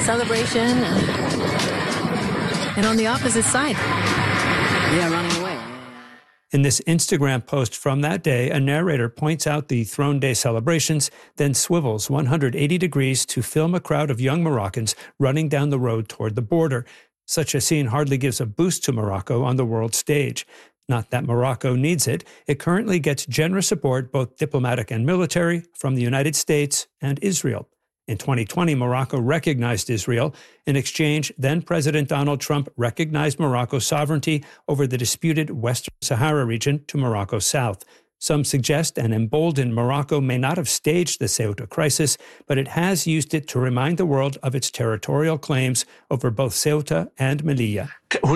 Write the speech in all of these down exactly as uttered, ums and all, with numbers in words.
celebration, and, and on the opposite side, yeah, running away. In this Instagram post from that day, a narrator points out the Throne Day celebrations, then swivels one hundred eighty degrees to film a crowd of young Moroccans running down the road toward the border. Such a scene hardly gives a boost to Morocco on the world stage. Not that Morocco needs it. It currently gets generous support, both diplomatic and military, from the United States and Israel. In twenty twenty, Morocco recognized Israel. In exchange, then-President Donald Trump recognized Morocco's sovereignty over the disputed Western Sahara region to Morocco's south. Some suggest an emboldened Morocco may not have staged the Ceuta crisis, but it has used it to remind the world of its territorial claims over both Ceuta and Melilla.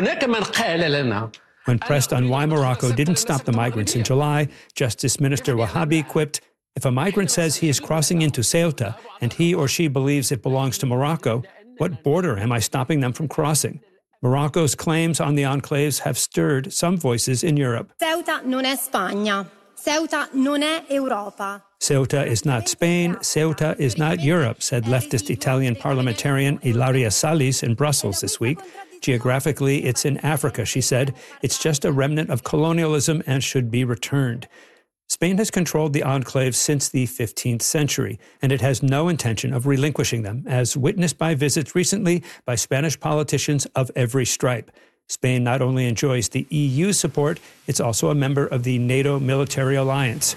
When pressed on why Morocco didn't stop the migrants in July, Justice Minister Wahhabi quipped, "If a migrant says he is crossing into Ceuta and he or she believes it belongs to Morocco, what border am I stopping them from crossing?" Morocco's claims on the enclaves have stirred some voices in Europe. Ceuta non è Spagna. Ceuta non è Europa. Ceuta is not Spain, Ceuta is not Europe, said leftist Italian parliamentarian Ilaria Salis in Brussels this week. Geographically, it's in Africa, she said. It's just a remnant of colonialism and should be returned. Spain has controlled the enclaves since the fifteenth century, and it has no intention of relinquishing them, as witnessed by visits recently by Spanish politicians of every stripe. Spain not only enjoys the E U's support, it's also a member of the NATO military alliance.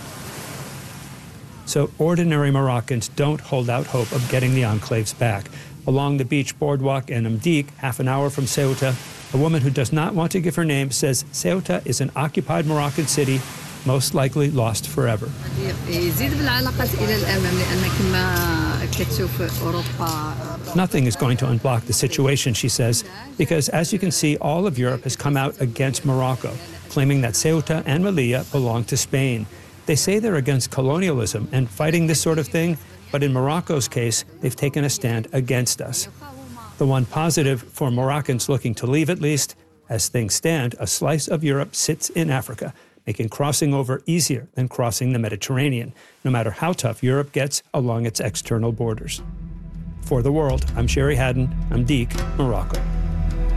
So ordinary Moroccans don't hold out hope of getting the enclaves back. Along the beach boardwalk in Mdik, half an hour from Ceuta, a woman who does not want to give her name says Ceuta is an occupied Moroccan city, most likely lost forever. Nothing is going to unblock the situation, she says, because as you can see, all of Europe has come out against Morocco, claiming that Ceuta and Melilla belong to Spain. They say they're against colonialism and fighting this sort of thing, but in Morocco's case, they've taken a stand against us. The one positive for Moroccans looking to leave, at least, as things stand, a slice of Europe sits in Africa, making crossing over easier than crossing the Mediterranean, no matter how tough Europe gets along its external borders. For The World, I'm Sherry Haddon. I'm Mdik, Morocco.